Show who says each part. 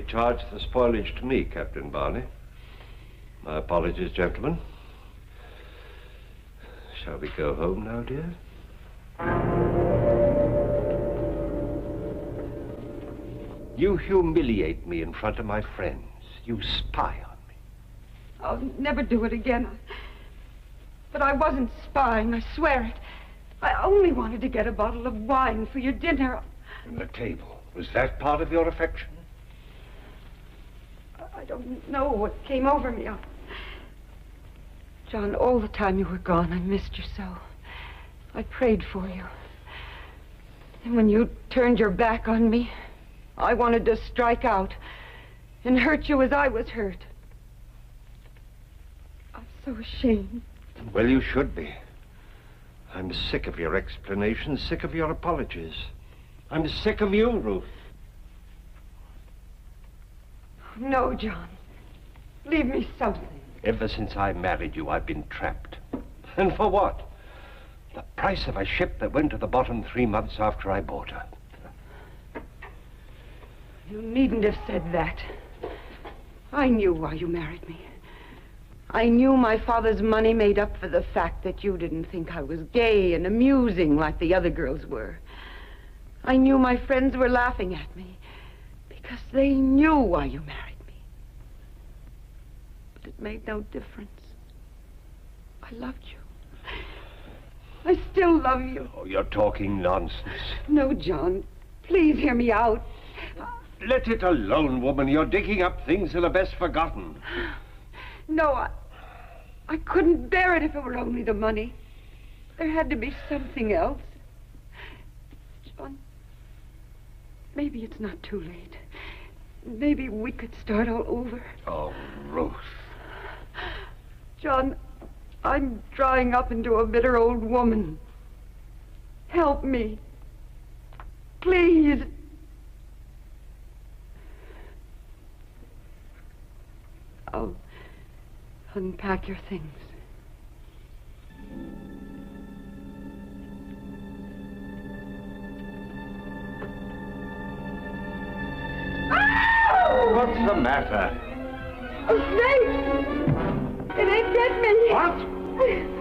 Speaker 1: They charged the spoilage to me, Captain Barney. My apologies, gentlemen. Shall we go home now, dear? You humiliate me in front of my friends. You spy on me.
Speaker 2: I'll never do it again. But I wasn't spying, I swear it. I only wanted to get a bottle of wine for your dinner.
Speaker 1: And the table, was that part of your affection?
Speaker 2: I don't know what came over me. John, all the time you were gone, I missed you so. I prayed for you. And when you turned your back on me, I wanted to strike out and hurt you as I was hurt. I'm so ashamed.
Speaker 1: Well, you should be. I'm sick of your explanations, sick of your apologies. I'm sick of you, Ruth.
Speaker 2: No, John. Leave me something.
Speaker 1: Ever since I married you, I've been trapped. And for what? The price of a ship that went to the bottom 3 months after I bought her.
Speaker 2: You needn't have said that. I knew why you married me. I knew my father's money made up for the fact that you didn't think I was gay and amusing like the other girls were. I knew my friends were laughing at me because they knew why you married me. But it made no difference. I loved you. I still love you.
Speaker 1: Oh, you're talking nonsense.
Speaker 2: No, John. Please hear me out.
Speaker 1: Let it alone, woman. You're digging up things that are best forgotten.
Speaker 2: No, I couldn't bear it if it were only the money. There had to be something else. John, maybe it's not too late. Maybe we could start all over.
Speaker 1: Oh, Ruth.
Speaker 2: John, I'm drying up into a bitter old woman. Help me. Please. I'll unpack your things.
Speaker 1: What's the matter?
Speaker 2: A snake! It ain't get me!
Speaker 1: What?